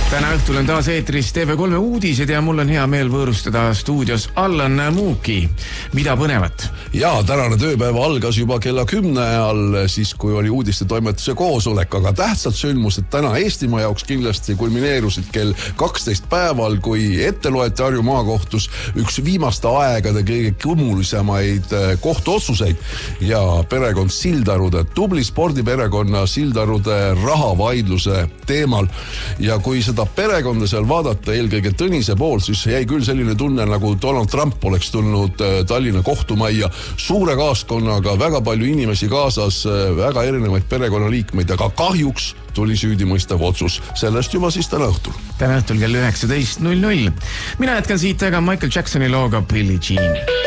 Täna õhtul on taas eetris TV3 uudised ja mul on hea meel võõrustada stuudios Allan Muuki. Mida põnevat? Ja, tänane tööpäev algas juba kella 10 ajal, siis kui oli uudiste toimetuse koosolek, aga tähtsad sündmused täna Eestimaa jaoks kindlasti kulmineerusid kell 12 päeval, kui ette loeti Harju maakohtus üks viimaste aegade kõige kumulisemaid kohtuotsuseid ja perekond Sildarude, tubli spordiperekonna Sildarude rahavaidluse teemal. Ja kui seda perekonda seal vaadata eelkõige Tõnise poolt, siis jäi küll selline tunne, nagu Donald Trump oleks tulnud Tallinna kohtumajja suure kaaskonnaga, väga palju inimesi kaasas, väga erinevaid perekonnaliikmeid, aga kahjuks tuli süüdimõistev otsus. Sellest juba siis täna õhtul. Täna õhtul kell 19.00. Mina jätkan siit aga Michael Jacksoni looga Billie Jean.